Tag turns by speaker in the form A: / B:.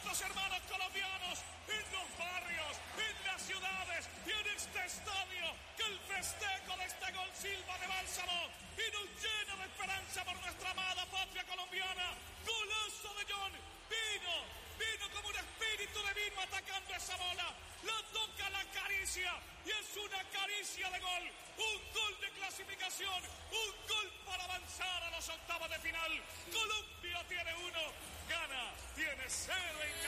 A: nuestros hermanos colombianos en los barrios, en las ciudades y en este estadio, que el festejo de este gol silba de bálsamo y nos llena de esperanza por nuestra amada patria colombiana. Golazo de John, vino como un espíritu divino atacando esa bola, la toca, la acaricia y es una caricia de gol, un gol de clasificación, un gol para avanzar a los octavos de final. Colombia tiene 1, Ghana tiene 0 en